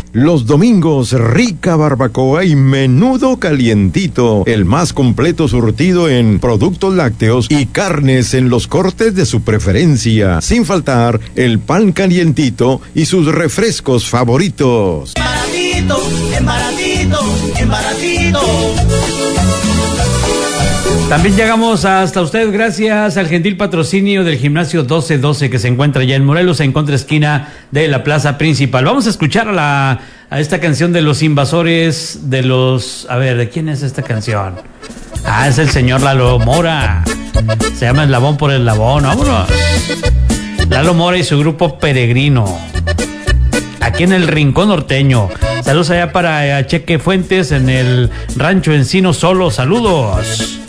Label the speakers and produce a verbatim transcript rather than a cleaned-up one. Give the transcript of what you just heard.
Speaker 1: Los domingos, rica barbacoa y menudo calientito. El más completo surtido en productos lácteos y carnes en los cortes de su preferencia. Sin faltar, el pan calientito y sus refrescos favoritos.
Speaker 2: Baratito, en baratito, en baratito.
Speaker 3: También llegamos hasta usted gracias al gentil patrocinio del gimnasio doce doce que se encuentra ya en Morelos, en contraesquina de la plaza principal. Vamos a escuchar a la a esta canción de los invasores de los... A ver, ¿de quién es esta canción? Ah, es el señor Lalo Mora. Se llama Eslabón por Eslabón. Vámonos. Lalo Mora y su grupo Peregrino. Aquí en el Rincón Norteño. Saludos allá para Cheque Fuentes en el Rancho Encino Solo. Saludos.